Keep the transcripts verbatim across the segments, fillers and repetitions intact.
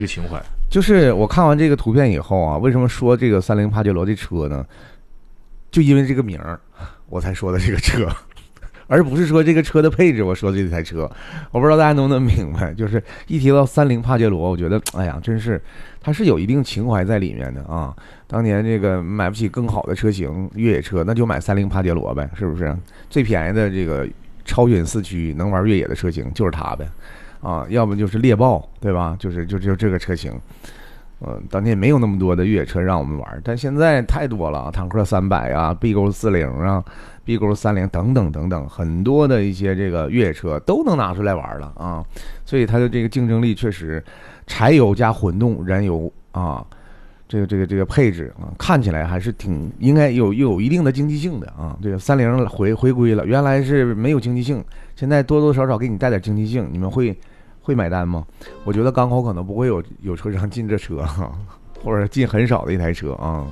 这个情怀。 就是我看完这个图片以后啊，为什么说这个三菱帕杰罗的车呢？就因为这个名儿，我才说的这个车。而不是说这个车的配置，我说这台车，我不知道大家能不能明白。就是一提到三菱帕杰罗，我觉得，哎呀，真是它是有一定情怀在里面的啊。当年这个买不起更好的车型，越野车那就买三菱帕杰罗呗，是不是？最便宜的这个超远四驱能玩越野的车型就是它呗，啊，要不就是猎豹，对吧？就是就就这个车型。呃，当年没有那么多的越野车让我们玩，但现在太多了，坦克三百啊 ，B 勾四零啊。B 勾三零等等等等，很多的一些这个越野车都能拿出来玩了啊，所以它的这个竞争力确实，柴油加混动燃油啊，这个这个这个配置啊，看起来还是挺应该有有一定的经济性的啊。这个三菱回回归了，原来是没有经济性，现在多多少少给你带点经济性，你们会会买单吗？我觉得港口可能不会有有车商进这车哈，或者进很少的一台车啊。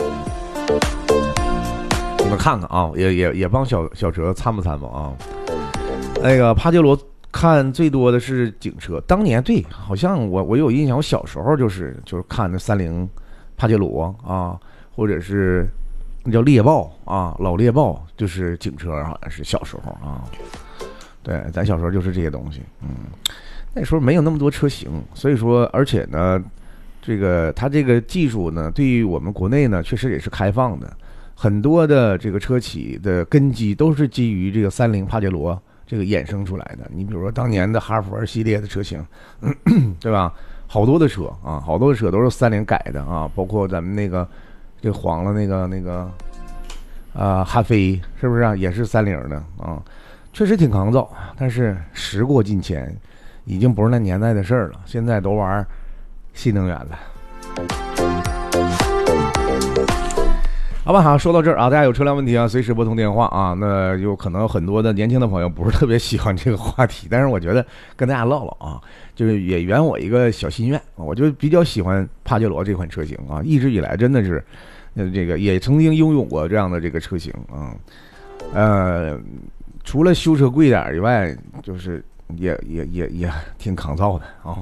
你们看看啊，也也也帮小小哲参谋参谋啊。那个帕杰罗看最多的是警车，当年对，好像我我有印象，我小时候就是就是看那三菱帕杰罗啊，或者是那叫猎豹啊，老猎豹就是警车，好像是小时候啊。对，咱小时候就是这些东西，嗯，那时候没有那么多车型，所以说，而且呢，这个它这个技术呢，对于我们国内呢，确实也是开放的。很多的这个车企的根基都是基于这个三菱帕杰罗这个衍生出来的。你比如说当年的哈弗 R 系列的车型，咳咳对吧？好多的车啊，好多的车都是三菱改的啊，包括咱们那个这黄了那个那个啊汉飞，是不是啊？也是三菱的啊，确实挺抗造。但是时过境迁，已经不是那年代的事儿了，现在都玩新能源了。好吧，好，说到这儿啊，大家有车辆问题啊，随时拨通电话啊。那有可能很多的年轻的朋友不是特别喜欢这个话题，但是我觉得跟大家唠唠啊，就是也圆我一个小心愿。我就比较喜欢帕杰罗这款车型啊，一直以来真的是，呃，这个也曾经拥有过这样的这个车型啊。呃，除了修车贵点以外，就是也也也也挺抗造的啊。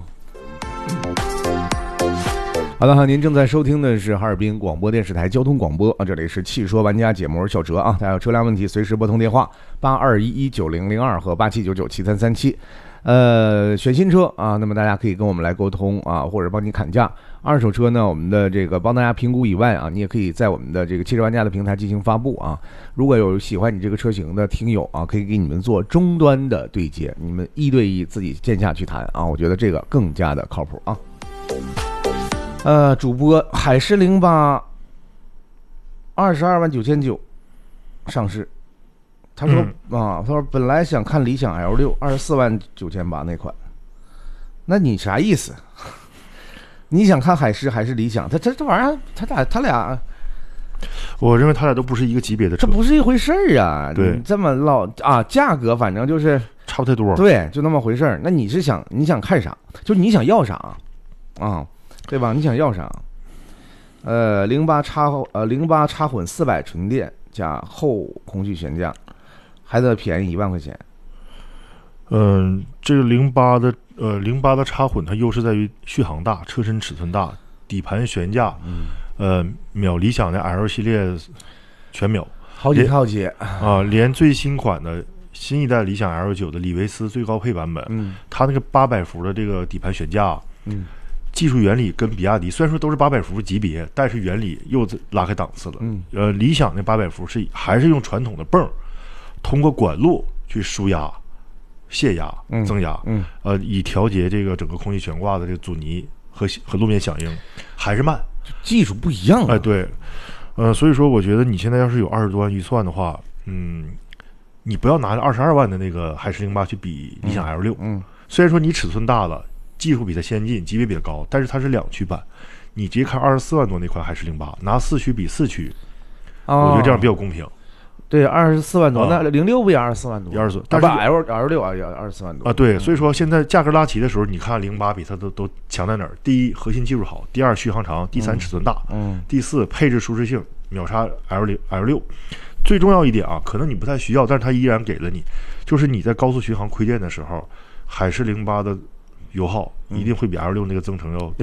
好的好，您正在收听的是哈尔滨广播电视台交通广播啊，这里是汽说玩家节目小哲啊，大家有车辆问题随时拨通电话八二一一九零零二和八七九九七三三七，呃，选新车啊，那么大家可以跟我们来沟通啊，或者帮你砍价。二手车呢，我们的这个帮大家评估以外啊，你也可以在我们的这个汽车玩家的平台进行发布啊。如果有喜欢你这个车型的听友啊，可以给你们做终端的对接，你们一对一自己线下去谈啊，我觉得这个更加的靠谱啊。呃，主播海狮零八二十二万九千九上市，他说、嗯、啊，他说本来想看理想 L 六二十四万九千八那款，那你啥意思？你想看海狮还是理想？他这这玩意儿，他俩他俩， 我认为他俩都不是一个级别的车， 这不是一回事儿啊！ 对， 你这么唠啊，价格反正就是差不太多， 对，就那么回事儿。那你是想你想看啥？就你想要啥啊？对吧？你想要啥？呃，零八插呃零八插混四百纯电加后空气悬架，还得便宜一万块钱。 嗯、呃，这个零八的呃零八的插混，它优势在于续航大、车身尺寸大、底盘悬架，嗯，呃，秒理想的 L 系列全秒， 好几套街啊，连最新款的新一代理想 L 九的李维斯最高配版本，嗯，它那个八百伏的这个底盘悬架，嗯。技术原理跟比亚迪虽然说都是八百伏级别，但是原理又拉开档次了。嗯，呃，理想的八百伏是还是用传统的泵，通过管路去输压、泄压、增压，嗯，嗯呃，以调节这个整个空气悬挂的这个阻尼和和路面响应，还是慢， 技术不一样。 哎，对，呃，所以说我觉得你现在要是有二十多万预算的话，嗯，你不要拿着二十二万的那个海狮零八去比理想 L 六，嗯，虽然说你尺寸大了。技术比它先进，级别比它高，但是它是两驱版，你直接看二十四万多那款海狮零八，拿四驱比四驱，哦、我觉得这样比较公平。 对，二十四万多，啊、那零六不也二十四万多？ 也二十四，但是 L L 六啊也二十四万多啊。对，所以说现在价格拉齐的时候，你看零八比它都都强在哪儿？第一，核心技术好；第二，续航长；第三，尺寸大；嗯，第四，配置舒适性秒杀 L 零 L 六。最重要一点啊，可能你不太需要，但是它依然给了你，就是你在高速巡航亏电的时候，海狮零八的油耗一定会比 L 六那个增程要低